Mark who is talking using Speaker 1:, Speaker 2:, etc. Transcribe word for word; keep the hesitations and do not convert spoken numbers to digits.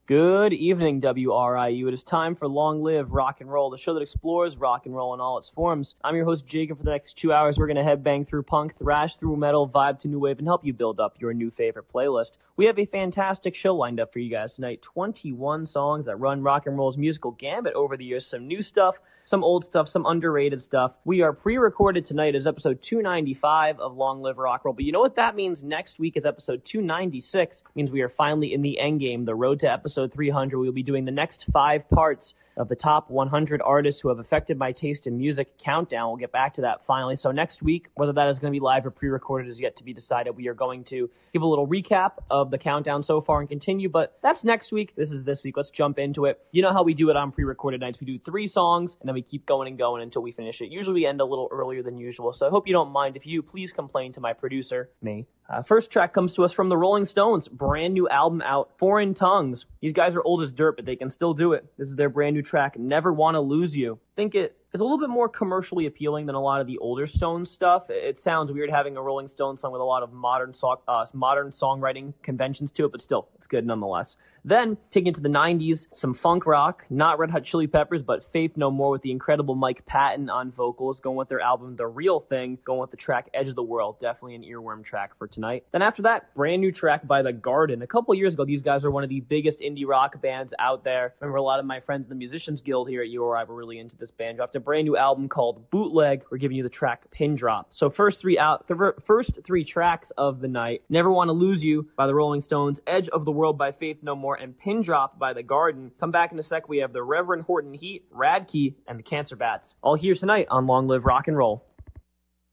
Speaker 1: Good evening, W R I U. It is time for Long Live Rock and Roll, the show that explores rock and roll in all its forms. I'm your host, Jacob. For the next two hours, we're going to headbang through punk, thrash through metal, vibe to new wave, and help you build up your new favorite playlist. We have a fantastic show lined up for you guys tonight. twenty-one songs that run rock and roll's musical gambit over the years. Some new stuff, some old stuff, some underrated stuff. We are pre-recorded tonight as episode two ninety-five of Long Live Rock and Roll. But you know what that means? Next week is episode two ninety-six. It means we are finally in the end game, the road to episode three hundred. We'll be doing the next five parts of the top one hundred artists who have affected my taste in music countdown. We'll get back to that finally. So next week, whether that is going to be live or pre-recorded is yet to be decided. We are going to give a little recap of the countdown so far and continue, but that's next week. This is this week. Let's jump into it. You know how we do it on pre-recorded nights. We do three songs, and then we keep going and going until we finish it. Usually we end a little earlier than usual, so I hope you don't mind. If you, please complain to my producer, me. Uh, first track comes to us from the Rolling Stones. Brand new album out, Foreign Tongues. These guys are old as dirt, but they can still do it. This is their brand new track, Never Wanna Lose You. I think it is a little bit more commercially appealing than a lot of the older Stones stuff. It sounds weird having a Rolling Stones song with a lot of modern so- uh, modern songwriting conventions to it, but still, it's good nonetheless. Then, taking it to the nineties, some funk rock, not Red Hot Chili Peppers, but Faith No More with the incredible Mike Patton on vocals, going with their album The Real Thing, going with the track Edge of the World, definitely an earworm track for tonight. Then after that, brand new track by The Garden. A couple years ago, these guys were one of the biggest indie rock bands out there. I remember a lot of my friends in the Musicians Guild here at U R I were really into this band. Dropped a brand new album called Bootleg. We're giving you the track Pin Drop. So first three out, the first three tracks of the night: Never Wanna Lose You by the Rolling Stones, Edge of the World by Faith No More, and Pin Drop by The Garden. Come back in a sec. We have the Reverend Horton Heat, Radkey, and the Cancer Bats. All here tonight on Long Live Rock and Roll.